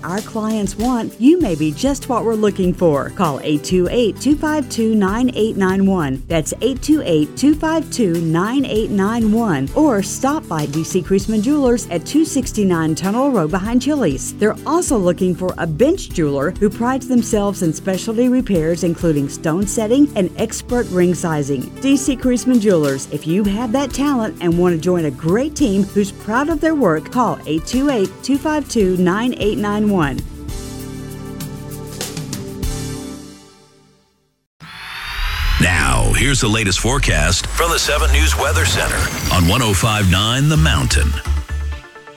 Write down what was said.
our clients want, you may be just what we're looking for. Call 828-252-9891. That's 828-252-9891. Or stop by DC Creasman Jewelers at 269 Tunnel Road behind Chili's. They're also looking for a bench jeweler who prides themselves in specialty repairs, including stone setting and expert ring sizing. DC Creasman Jewelers. If you have that talent and want to join a great team who's proud of their work, call 828-252-9891. Now, here's the latest forecast from the 7 News Weather Center on 105.9 The Mountain.